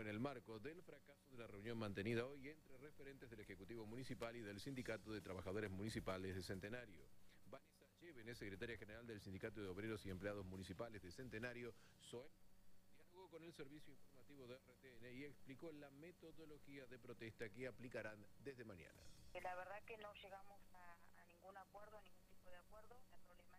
en el marco del fracaso de la reunión mantenida hoy entre referentes del Ejecutivo Municipal y del Sindicato de Trabajadores Municipales de Centenario. Vanessa Llévenes, secretaria general del Sindicato de Obreros y Empleados Municipales de Centenario, SOEM, dialogó con el servicio informativo de RTN y explicó la metodología de protesta que aplicarán desde mañana. La verdad que no llegamos a ningún acuerdo, a ningún tipo de acuerdo. La problemática